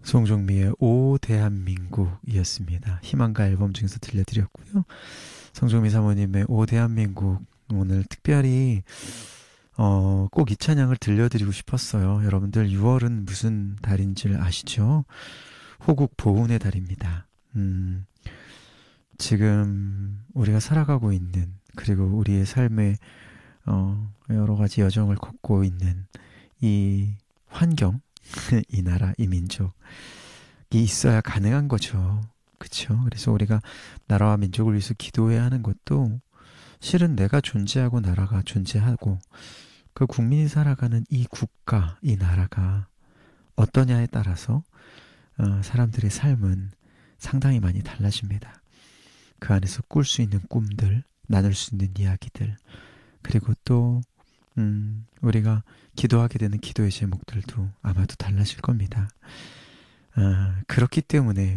송중미의 오 대한민국이었습니다. 희망가 앨범 중에서 들려드렸고요. 송중미 사모님의 오 대한민국 오늘 특별히 꼭 이 찬양을 들려드리고 싶었어요. 여러분들 6월은 무슨 달인 줄 아시죠? 호국 보훈의 달입니다. 지금 우리가 살아가고 있는 그리고 우리의 삶에 여러 가지 여정을 걷고 있는 이 환경, 이 나라, 이 민족이 있어야 가능한 거죠. 그쵸? 그래서 우리가 나라와 민족을 위해서 기도해야 하는 것도 실은 내가 존재하고 나라가 존재하고 그 국민이 살아가는 이 국가, 이 나라가 어떠냐에 따라서 사람들의 삶은 상당히 많이 달라집니다. 그 안에서 꿀 수 있는 꿈들, 나눌 수 있는 이야기들, 그리고 또 우리가 기도하게 되는 기도의 제목들도 아마도 달라질 겁니다. 그렇기 때문에